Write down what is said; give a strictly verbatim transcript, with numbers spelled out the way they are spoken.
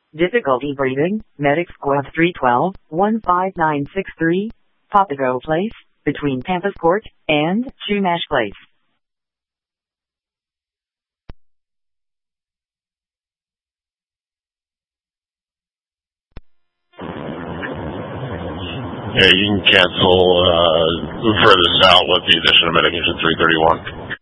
Difficulty breathing, Medic Squad three twelve, one five nine six three, Papago Place, between Pampas Court and Chumash Place. Yeah, you can cancel uh, further south with the addition of medication three thirty-one.